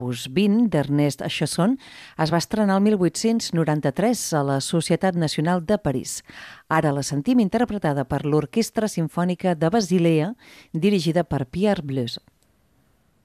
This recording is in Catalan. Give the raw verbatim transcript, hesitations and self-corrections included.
vint d'Ernest Chausson es va estrenar el mil vuit-cents noranta-tres a la Societat Nacional de París. Ara la sentim interpretada per l'Orquestra Simfònica de Basilea, dirigida per Pierre Bleuse.